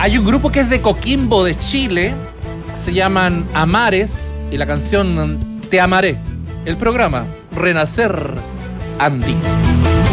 Hay un grupo que es de Coquimbo, de Chile. Se llaman Amares. Y la canción Te Amaré. El programa Renacer Andino.